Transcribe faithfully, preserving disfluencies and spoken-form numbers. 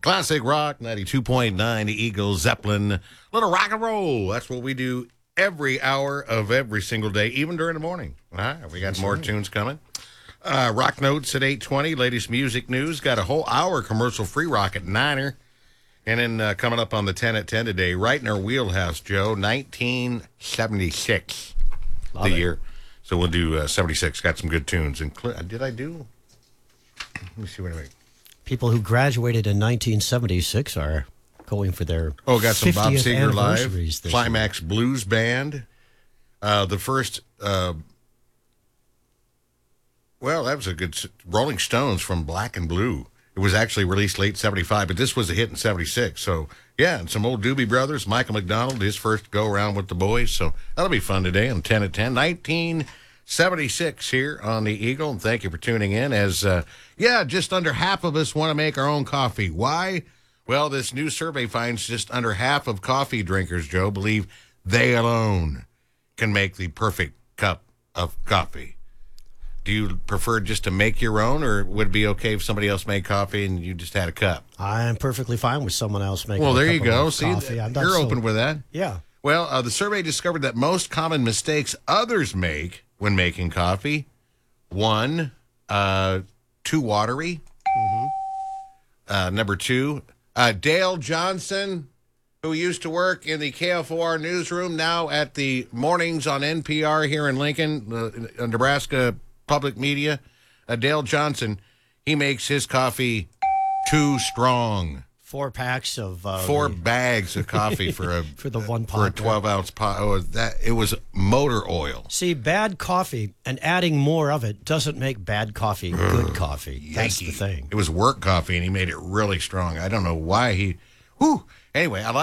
Classic rock, ninety-two point nine, the Eagles, Zeppelin, little rock and roll. That's what we do every hour of every single day, even during the morning. All right, we got That's more right. tunes coming. Uh, rock Notes at eight twenty, latest music news. Got a whole hour commercial-free rock at niner. And then uh, coming up on the ten at ten today, right in our wheelhouse, Joe, nineteen seventy-six, Love the it. year. So we'll do uh, seventy-six. Got some good tunes. And did I do? Let me see what I make. People who graduated in nineteen seventy-six are going for their oh, got some Bob Seger live. Climax year. Blues Band. Uh, the first, uh, well, that was a good Rolling Stones from Black and Blue. It was actually released late seventy-five, but this was a hit in seventy-six. So, yeah, and some old Doobie Brothers. Michael McDonald, his first go-around with the boys. So that'll be fun today on ten at ten. nineteen seventy-six here on the Eagle, and thank you for tuning in. As, uh, yeah, just under half of us want to make our own coffee. Why? Well, this new survey finds just under half of coffee drinkers, Joe, believe they alone can make the perfect cup of coffee. Do you prefer just to make your own, or would it be okay if somebody else made coffee and you just had a cup? I'm perfectly fine with someone else making well, a there cup you go. of See, coffee. you're so, open with that. Yeah. Well, uh, the survey discovered that most common mistakes others make when making coffee, one, uh, too watery. Mm-hmm. Uh, number two, uh, Dale Johnson, who used to work in the K F O R newsroom, now at the mornings on N P R here in Lincoln, uh, Nebraska Public Media. Uh, Dale Johnson, he makes his coffee too strong. Four packs of uh, four the... bags of coffee for a for the one pot for a twelve ounce pot. Oh, that it was motor oil. See, bad coffee and adding more of it doesn't make bad coffee good coffee. That's the thing. It was work coffee, and he made it really strong. I don't know why he. Whew. Anyway, I like.